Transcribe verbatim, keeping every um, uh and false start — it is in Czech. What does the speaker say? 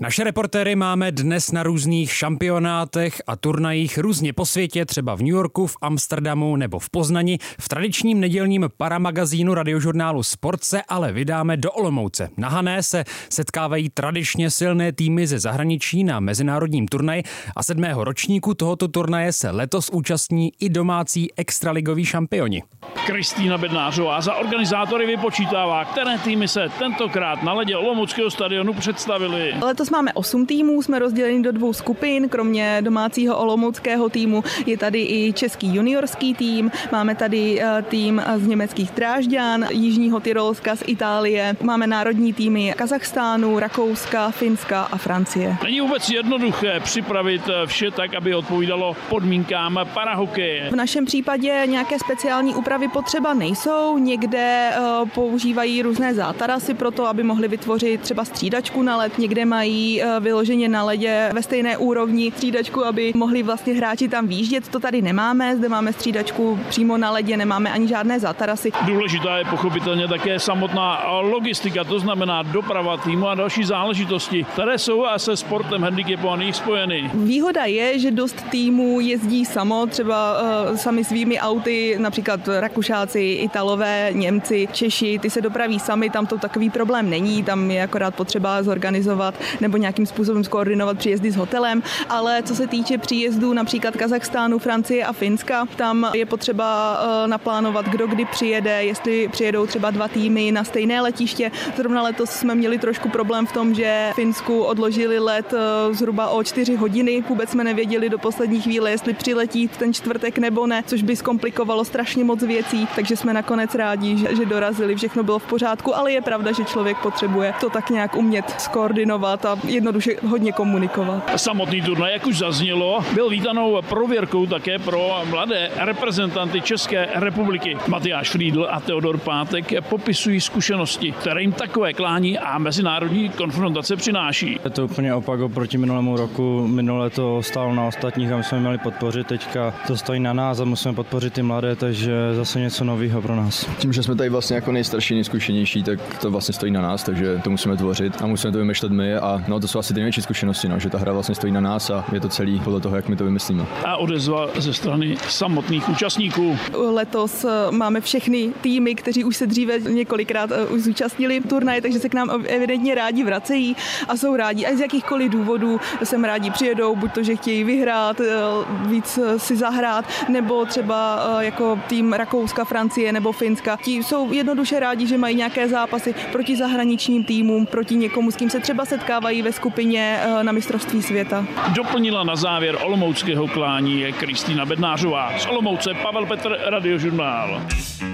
Naše reportéry máme dnes na různých šampionátech a turnajích různě po světě, třeba v New Yorku, v Amsterdamu nebo v Poznani. V tradičním nedělním paramagazínu radiožurnálu Sport se ale vydáme do Olomouce. Na Hané se setkávají tradičně silné týmy ze zahraničí na mezinárodním turnaji a sedmého ročníku tohoto turnaje se letos účastní i domácí extraligoví šampioni. Kristýna Bednářová za organizátory vypočítává, které týmy se tentokrát na ledě olomouckého stadionu představily. Letos máme osm týmů, jsme rozděleni do dvou skupin, kromě domácího olomouckého týmu je tady i český juniorský tým, máme tady tým z německých Drážďan, Jižního Tyrolska, z Itálie, máme národní týmy Kazachstánu, Rakouska, Finska a Francie. Není vůbec jednoduché připravit vše tak, aby odpovídalo podmínkám parahokeje. V našem případě nějaké speciální úpravy potřeba nejsou, někde uh, používají různé zátarasy pro to, aby mohli vytvořit třeba střídačku na led, někde mají uh, vyloženě na ledě ve stejné úrovni střídačku, aby mohli vlastně hráči tam výjíždět. To tady nemáme, zde máme střídačku přímo na ledě, nemáme ani žádné zátarasy. Důležitá je pochopitelně také samotná logistika, to znamená doprava týmu a další záležitosti, které jsou se sportem handicapovaných spojeny. Výhoda je, že dost týmů jezdí samo, třeba uh, sami svými auty, například Rakušáci, Italové, Němci, Češi, ty se dopraví sami, tam to takový problém není, tam je akorát potřeba zorganizovat nebo nějakým způsobem skoordinovat příjezdy s hotelem, ale co se týče příjezdů například Kazachstánu, Francie a Finska, tam je potřeba uh, naplánovat, kdo kdy přijede, jestli přijedou třeba dva týmy na stejné letiště. Zrovna letos jsme měli trošku problém v tom, že v Finsku odložili let uh, zhruba o čtyři hodiny, vůbec jsme nevěděli do poslední chvíle, jestli přiletí ten čtvrtek nebo ne, což by zkomplikovalo strašně moc věcí, takže jsme nakonec rádi, že, že dorazili, všechno bylo v pořádku, ale je pravda, že člověk potřebuje to tak nějak umět skoordinovat a jednoduše hodně komunikovat. Samotný turnaj, jak už zaznělo, byl vítanou prověrkou také pro mladé reprezentanty České republiky. Matyáš Frýdl a Teodor Pátek popisují zkušenosti, které jim takové klání a mezinárodní konfrontace přináší. Je to úplně opak oproti minulému roku. Minule to stálo na ostatních a my jsme měli podpořit, teďka to stojí na nás a musíme podpořit ty mladé, takže zase něco nového pro nás. Tím, že jsme tady vlastně jako nejstarší, nejzkušenější, tak to vlastně stojí na nás, takže to musíme tvořit a musíme to vymýšlet my a no, to jsou asi ty největší zkušenosti, no, že ta hra vlastně stojí na nás a je to celý podle toho, jak my to vymyslíme. A odezva ze strany samotných účastníků. Letos máme všechny týmy, kteří už se dříve několikrát už zúčastnili turnaje, takže se k nám evidentně rádi vracejí a jsou rádi. A z jakýchkoliv důvodů sem rádi přijedou, buď to, že chtějí vyhrát, víc si zahrát, nebo třeba jako tým Rakouska, Francie nebo Finska. Ti jsou jednoduše rádi, že mají nějaké zápasy proti zahraničním týmům, proti někomu, s kým se třeba setkávají ve skupině na mistrovství světa. Doplnila na závěr olomouckého klání je Kristýna Bednářová. Z Olomouce Pavel Petr, Radiožurnál.